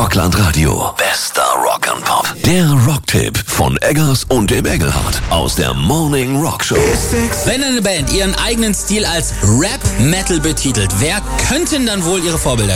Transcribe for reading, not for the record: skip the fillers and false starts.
Rockland Radio. Bester Rock and Pop. Der Rocktipp von Eggers und dem Engelhardt aus der Morning Rock Show. Wenn eine Band ihren eigenen Stil als Rap-Metal betitelt, wer könnten dann wohl ihre Vorbilder